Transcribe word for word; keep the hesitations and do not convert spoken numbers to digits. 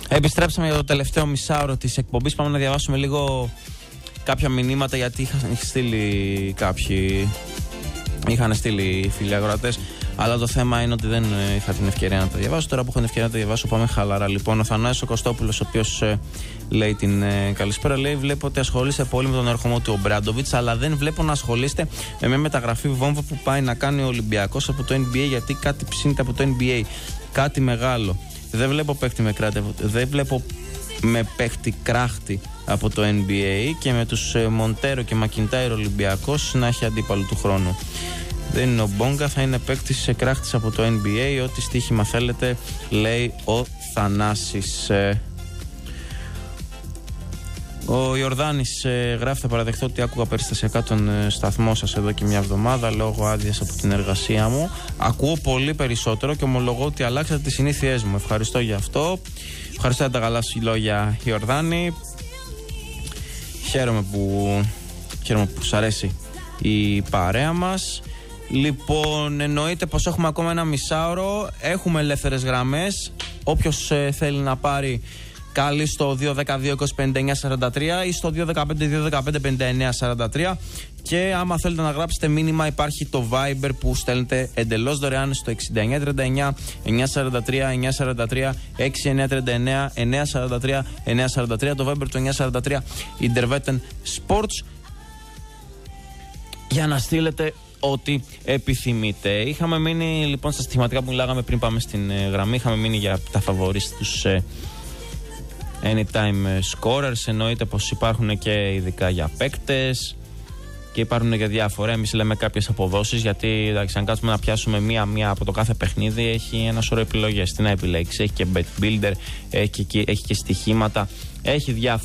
Επιστρέψαμε για το τελευταίο μισάωρο της εκπομπής. Πάμε να διαβάσουμε λίγο κάποια μηνύματα, γιατί είχαν στείλει κάποιοι. Είχαν στείλει φίλοι αγορατές, αλλά το θέμα είναι ότι δεν είχα την ευκαιρία να τα διαβάσω. Τώρα που έχω την ευκαιρία να τα διαβάσω, πάμε χαλαρά. Λοιπόν, ο Θανάσης ο Κωστόπουλος, ο οποίος ε, λέει την ε, καλησπέρα, λέει: Βλέπω ότι ασχολείστε πολύ με τον ερχομό του Ομπράντοβιτς, αλλά δεν βλέπω να ασχολείστε με μια μεταγραφή βόμβα που πάει να κάνει ο Ολυμπιακός από το N B A, γιατί κάτι ψήνεται από το N B A. Κάτι μεγάλο. Δεν βλέπω παίχτη με κράτη, δεν βλέπω με παίχτη κράχτη από το N B A, και με τους ε, Μοντέρο και Μακιντάιρ Ολυμπιακός να έχει αντίπαλο του χρόνου. Δεν είναι ο Μπόγκα, θα είναι παίκτης σε κράχτης από το N B A. Ό,τι στοίχημα θέλετε, λέει ο Θανάσης. Ο Ιορδάνης ε, γράφει: Θα παραδεχτώ ότι άκουγα περιστασιακά τον ε, σταθμό σας εδώ και μια εβδομάδα λόγω άδειας από την εργασία μου. Ακούω πολύ περισσότερο και ομολογώ ότι αλλάξατε τις συνήθειές μου. Ευχαριστώ για αυτό. Ευχαριστώ για τα καλά σου λόγια, Ιορδάνη. Χαίρομαι που, χαίρομαι που σ' αρέσει η παρέα μας. Λοιπόν, εννοείται πως έχουμε ακόμα ένα μισάωρο. Έχουμε ελεύθερες γραμμές. Όποιος ε, θέλει να πάρει, καλεί στο δύο ένα δύο, είκοσι πενήντα εννιά σαράντα τρία ή στο δύο ένα πέντε, δύο ένα πέντε, πενήντα εννιά σαράντα τρία. Και άμα θέλετε να γράψετε μήνυμα, υπάρχει το Viber που στέλνετε εντελώς δωρεάν στο εξήντα εννιά τριάντα εννιά, εννιά σαράντα τρία, εννιά σαράντα τρία, έξι εννιά τριάντα εννιά, εννιά σαράντα τρία, εννιά σαράντα τρία. Το Viber του εννιά σαράντα τρία Intervetten Sports, για να στείλετε ό,τι επιθυμείτε. Είχαμε μείνει λοιπόν στα στοιχηματικά που μιλάγαμε πριν πάμε στην ε, γραμμή. Είχαμε μείνει για τα φαβορί τους ε, anytime scorers. Εννοείται πως υπάρχουν και ειδικά για παίκτες και υπάρχουν και διάφορα. Εμείς λέμε κάποιες αποδόσεις, γιατί εντάξει, αν κάτσουμε να πιάσουμε μία-μία από το κάθε παιχνίδι, έχει ένα σωρό επιλογές. Τι να επιλέξει, έχει και bet builder, έχει και, έχει και στοιχήματα, έχει διάφορα.